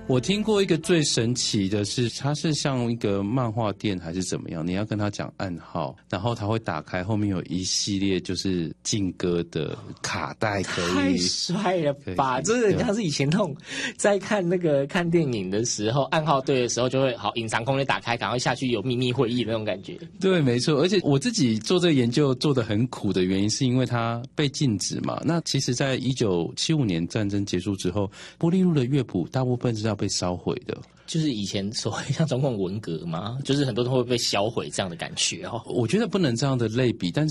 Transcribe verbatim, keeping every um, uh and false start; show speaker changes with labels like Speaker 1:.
Speaker 1: 我听过一个最神奇的是，它是像一个漫画店还是怎么样，你要跟他讲暗号，然后他会打开，后面有一系列就是劲歌的卡带可以。
Speaker 2: 太帅了吧！这个像是以前那种在看那个看电影的时候，暗号对的时候就会好隐藏空间打开，赶快下去有秘密会议的那种感觉。
Speaker 1: 对，没错。而且我自己做这个研究做得很苦的原因，是因为它被禁止嘛。那其实在一九七五年战争结束之后，波丽露的乐谱大部分是要被烧毁的。
Speaker 2: 就是以前所谓像中共文革嘛，就是很多都会被销毁这样的感觉哦。
Speaker 1: 我觉得不能这样的类比，但是